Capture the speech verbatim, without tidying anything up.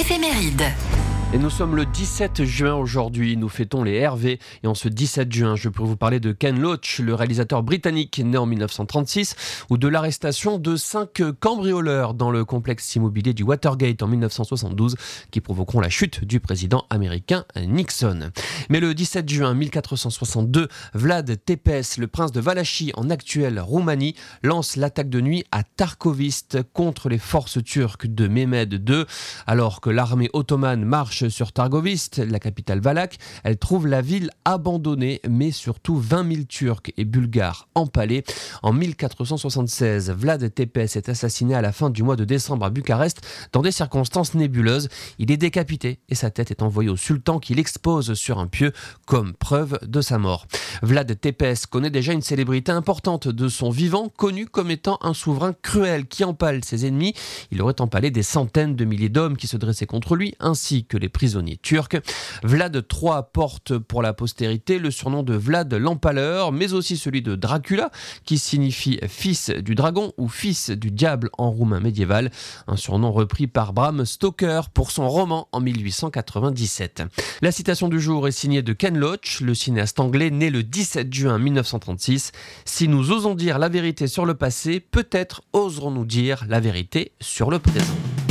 éphéméride. Et nous sommes le dix-sept juin aujourd'hui, nous fêtons les Hervé. Et en ce dix-sept juin, je peux vous parler de Ken Loach, le réalisateur britannique né en dix-neuf cent trente-six, ou de l'arrestation de cinq cambrioleurs dans le complexe immobilier du Watergate en dix-neuf cent soixante-douze, qui provoqueront la chute du président américain Nixon. Mais le dix-sept juin mille quatre cent soixante-deux, Vlad Tepes, le prince de Valachie en actuelle Roumanie, lance l'attaque de nuit à Tarkoviste contre les forces turques de Mehmed deux. Alors que l'armée ottomane marche sur Targoviste, la capitale valaque, elle trouve la ville abandonnée, mais surtout vingt mille Turcs et Bulgares empalés. En mille quatre cent soixante-seize, Vlad Tepes est assassiné à la fin du mois de décembre à Bucarest dans des circonstances nébuleuses. Il est décapité et sa tête est envoyée au sultan qui l'expose sur un pieu comme preuve de sa mort. Vlad Tepes connaît déjà une célébrité importante de son vivant, connu comme étant un souverain cruel qui empale ses ennemis. Il aurait empalé des centaines de milliers d'hommes qui se dressaient contre lui, ainsi que les prisonniers turcs. Vlad trois porte pour la postérité le surnom de Vlad l'Empaleur, mais aussi celui de Dracula, qui signifie fils du dragon ou fils du diable en roumain médiéval, un surnom repris par Bram Stoker pour son roman en mille huit cent quatre-vingt-dix-sept. La citation du jour est signée de Ken Loach, le cinéaste anglais né le dix-sept juin mille neuf cent trente-six. Si nous osons dire la vérité sur le passé, peut-être oserons-nous dire la vérité sur le présent.